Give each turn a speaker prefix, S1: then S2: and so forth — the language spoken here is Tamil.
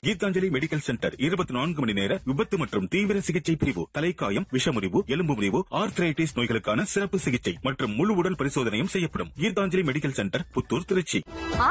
S1: கீதாஞ்சலி மெடிக்கல் சென்டர் 24 மணி நேர விபத்து மற்றும் தீவிர சிகிச்சை பிரிவு, தலைக்காயம், விஷமுறிவு, எலும்பு முறிவு, ஆர்த்ரைட்டிஸ் நோய்களுக்கான சிறப்பு சிகிச்சை மற்றும் முழு உடல் பரிசோதனையும் செய்யப்படும். Gitanjali medical centre, Puthur, Trichy.